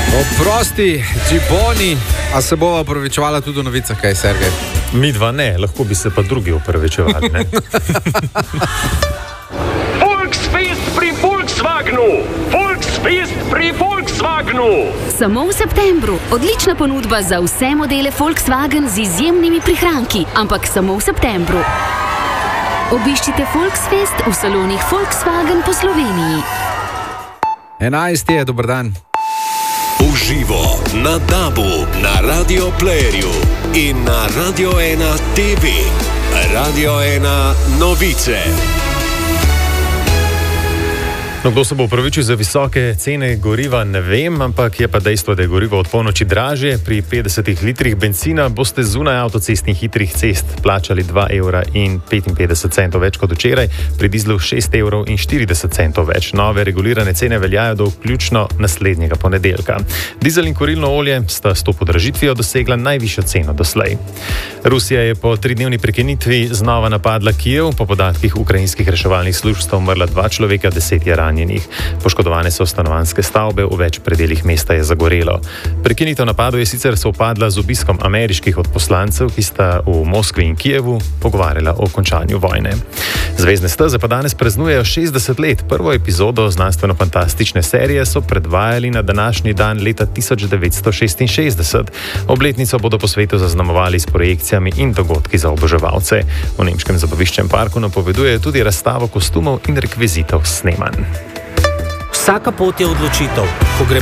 Oprosti, džiboni, a se bova opravičevala tudi v novicah, kaj, Sergej? Mi dva ne, lahko bi se pa drugi opravičevali, ne? Volksfest pri Volkswagenu! Volksfest pri Volkswagenu! Samo v septembru. Odlična ponudba za vse modele Volkswagen z izjemnimi prihranki, ampak samo v septembru. Obiščite Volksfest v salonih Volkswagen po Sloveniji. 11 je, dober dan. Uživo na DAB-u, na Radio Playerju in na Radio 1 TV. Radio 1 novice. No, kdo se bo upravičil za visoke cene goriva, ne vem, ampak je pa dejstvo, da je gorivo od polnoči dražje. Pri 50 litrih bencina boste zunaj avtocestnih hitrih cest plačali 2,55 evra več kot včeraj, pri dizlu 6,40 evra več. Nove regulirane cene veljajo do vključno naslednjega ponedeljka. Dizel in kurilno olje sta s to podražitvijo dosegla najvišjo ceno doslej. Rusija je po 3-dnevni prekinitvi znova napadla Kijev. Po podatkih ukrajinskih reševalnih služb sta umrla 2 človeka, 10 je ranjenih. Poškodovane so stanovanjske stavbe, v več predelih mesta je zagorelo. Prekinitev napadov je sicer sovpadla z obiskom ameriških odposlancev, ki sta v Moskvi in Kijevu pogovarjala o končanju vojne. Zvezdne steze pa danes praznujejo 60 let. Prvo epizodo znanstveno-fantastične serije so predvajali na današnji dan leta 1966. Obletnico bodo po svetu zaznamovali s projekcijami in dogodki za oboževalce. V nemškem zabaviščnem parku napovedujejo tudi razstavo kostumov in rekvizitov snemanj. Vsaka pot je odločitev. Ko gremo